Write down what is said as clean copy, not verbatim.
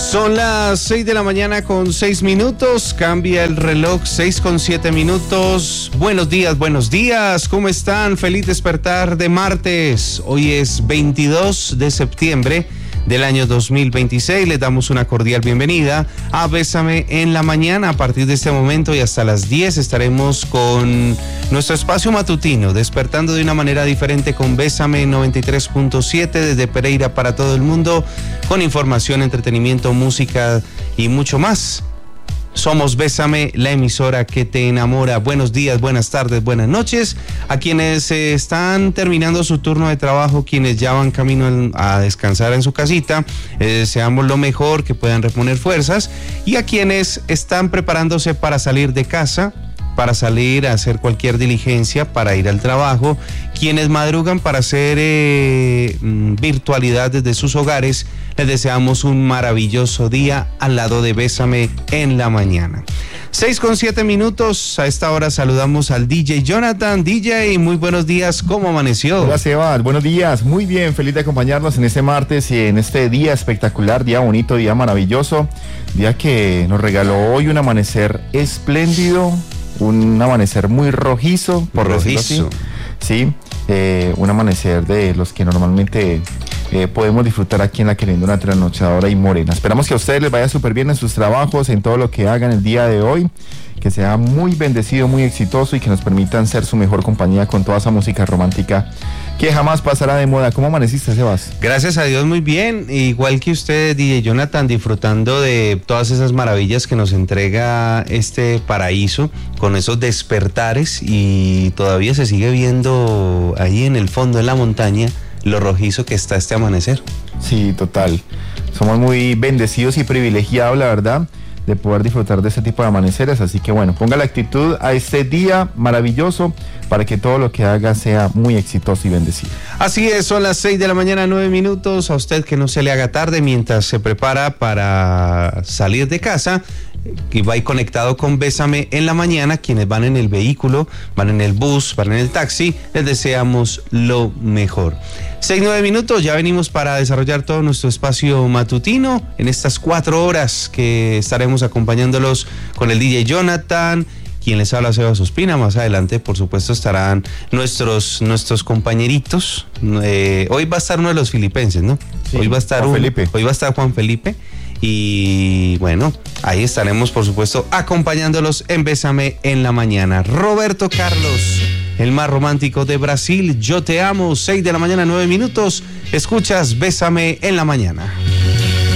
Son las 6 de la mañana con 6 minutos, cambia el reloj, 6 con 7 minutos. Buenos días, ¿cómo están? Feliz despertar de martes. Hoy es 22 de septiembre del año 2026. Les damos una cordial bienvenida a Bésame en la Mañana. A partir de este momento y hasta las 10 estaremos con nuestro espacio matutino, despertando de una manera diferente con Bésame 93.7 desde Pereira para todo el mundo, con información, entretenimiento, música y mucho más. Somos Bésame, la emisora que te enamora. Buenos días, buenas tardes, buenas noches a quienes están terminando su turno de trabajo, quienes ya van camino a descansar en su casita. Deseamos lo mejor, que puedan reponer fuerzas, y a quienes están preparándose para salir de casa, para salir a hacer cualquier diligencia, para ir al trabajo, quienes madrugan para hacer virtualidad desde sus hogares. Les deseamos un maravilloso día al lado de Bésame en la Mañana. 6 con 7 minutos, a esta hora saludamos al DJ Jonathan. DJ, muy buenos días, ¿cómo amaneció? Hola Sebas, buenos días, muy bien, feliz de acompañarnos en este martes y en este día espectacular, día bonito, día maravilloso, día que nos regaló hoy un amanecer espléndido, un amanecer muy rojizo, por decirlo así. Sí, un amanecer de los que normalmente podemos disfrutar aquí en La Querendona Trasnochadora y Morena. Esperamos que a ustedes les vaya súper bien en sus trabajos, en todo lo que hagan el día de hoy, que sea muy bendecido, muy exitoso y que nos permitan ser su mejor compañía con toda esa música romántica que jamás pasará de moda. ¿Cómo amaneciste, Sebas? Gracias a Dios, muy bien. Igual que usted, DJ Jonathan, disfrutando de todas esas maravillas que nos entrega este paraíso, con esos despertares, y todavía se sigue viendo ahí en el fondo de la montaña lo rojizo que está este amanecer. Sí, total. Somos muy bendecidos y privilegiados, la verdad, de poder disfrutar de este tipo de amaneceres. Así que bueno, ponga la actitud a este día maravilloso para que todo lo que haga sea muy exitoso y bendecido. Así es, son las 6 de la mañana, 9 minutos. A usted que no se le haga tarde mientras se prepara para salir de casa, y va ahí conectado con Bésame en la Mañana. Quienes van en el vehículo, van en el bus, van en el taxi, les deseamos lo mejor. 6, 9 minutos, ya venimos para desarrollar todo nuestro espacio matutino en estas 4 horas que estaremos acompañándolos con el DJ Jonathan. Quien les habla, Sebas Ospina. Más adelante, por supuesto, estarán nuestros compañeritos. Hoy va a estar uno de los filipenses, ¿no? Sí, hoy va a estar Juan Felipe. Y bueno, ahí estaremos, por supuesto, acompañándolos en Bésame en la Mañana. Roberto Carlos, el más romántico de Brasil, Yo te amo. 6 de la mañana, 9 minutos. Escuchas Bésame en la Mañana.